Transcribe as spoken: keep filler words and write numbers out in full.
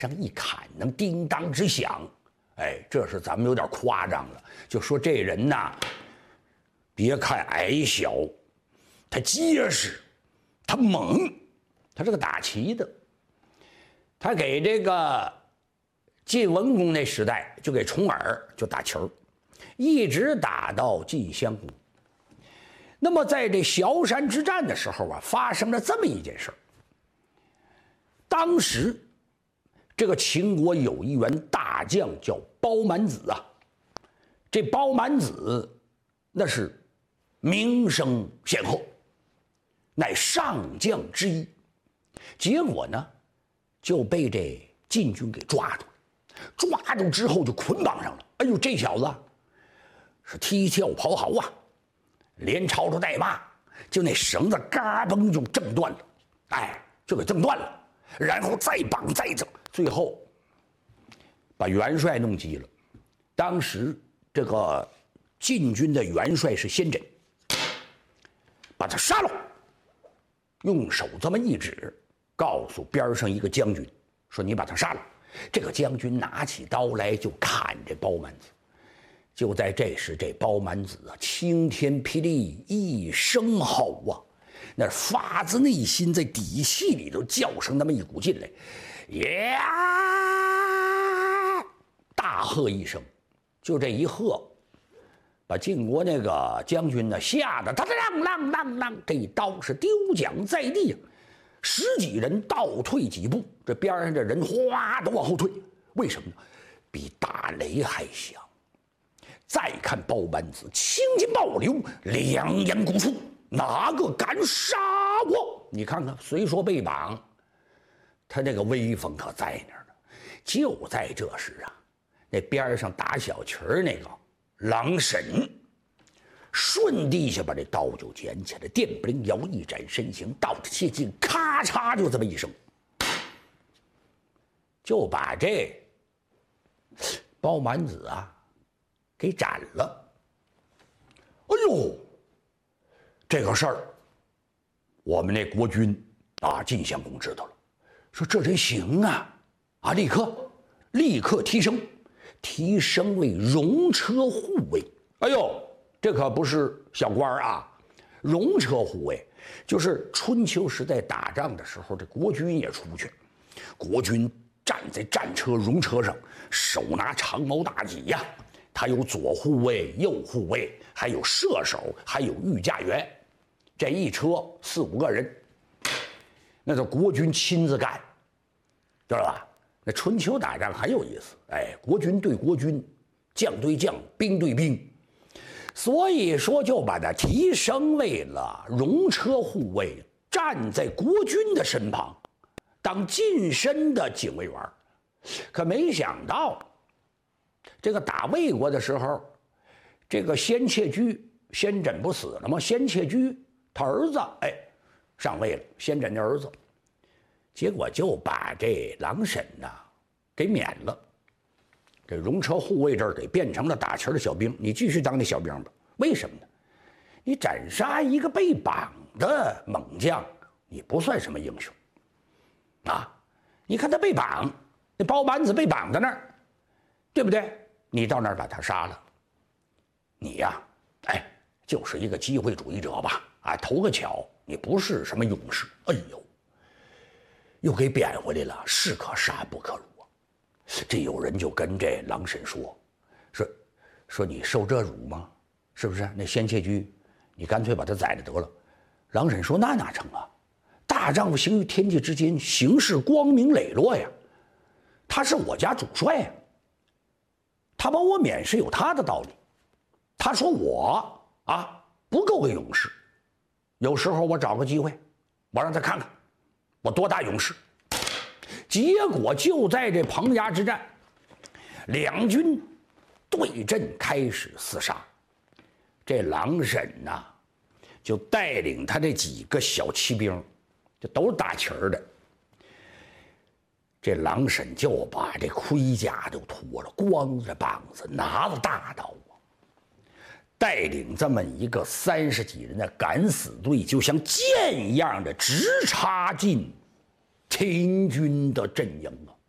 上一砍，能叮当直响。哎，这是咱们有点夸张了。就说这人呐，别看矮小，他结实，他猛，他是个打旗的。他给这个晋文公那时代就给重耳就打球，一直打到晋襄公。那么在这崤山之战的时候啊，发生了这么一件事儿。当时这个秦国有一员大将叫包满子啊，这包满子那是名声显赫，乃上将之一。结果呢，就被这晋军给抓住了，抓住之后就捆绑上了。哎呦，这小子是踢跳跑好啊，连吵吵带骂，就那绳子嘎嘣就挣断了，哎，就给挣断了。然后再绑再整，最后把元帅弄急了。当时这个晋军的元帅是先轸，把他杀了，用手这么一指，告诉边上一个将军说：“你把他杀了。”这个将军拿起刀来就砍这包满子。就在这时，这包满子啊，晴天霹雳一声吼啊！那发自内心，在底气里头叫上那么一股劲来，呀！大喝一声，就这一喝，把晋国那个将军呢吓得他啷啷啷啷，这一刀是丢桨在地，十几人倒退几步，这边上这人哗都往后退。为什么呢？比打雷还响。再看包满子，青筋暴流，两眼鼓出。哪个敢杀我？你看看，虽说被绑，他这个威风可在那儿呢。就在这时啊，那边上打小旗儿那个郎沈，顺地下把这刀就捡起来，电不灵摇一展身形，到这切近，咔嚓就这么一声，就把这包满子啊给斩了。哎呦！这个事儿，我们那国君啊，晋襄公知道了，说这人行啊，啊，立刻立刻提升，提升为戎车护卫。哎呦，这可不是小官啊，戎车护卫就是春秋时代打仗的时候，这国君也出去，国君站在战车戎车上，手拿长矛大戟呀，他有左护卫、右护卫，还有射手，还有御驾员。这一车四五个人，那是国君亲自干，知道吧？那春秋打仗很有意思，哎，国君对国君，将对将，兵对兵，所以说就把他提升为了戎车护卫，站在国君的身旁，当近身的警卫员。可没想到，这个打魏国的时候，这个先切居先轸不死了吗？先切居他儿子哎上位了，先轸的儿子，结果就把这郎沈呐给免了，这戎车护卫这儿给变成了打旗的小兵，你继续当那小兵吧。为什么呢？你斩杀一个被绑的猛将，你不算什么英雄啊！你看他被绑，那包满子被绑在那儿，对不对？你到那儿把他杀了，你呀，哎，就是一个机会主义者吧？啊，头个巧，你不是什么勇士。哎呦，又给贬回来了，士可杀不可辱啊！这有人就跟这郎沈说，说说你受这辱吗？是不是？那先切居，你干脆把他宰了得了。郎沈说：“那哪成啊？大丈夫行于天地之间，行事光明磊落呀。他是我家主帅呀，他把我免是有他的道理。他说我啊不够个勇士，有时候我找个机会，我让他看看我多大勇士。”结果就在这彭衙之战，两军对阵开始厮杀。这郎沈呐、啊，就带领他这几个小骑兵，这都是打旗儿的。这郎沈就把这盔甲都脱了，光着膀子，拿着大刀啊，带领这么一个三十几人的敢死队，就像箭一样的直插进秦军的阵营啊！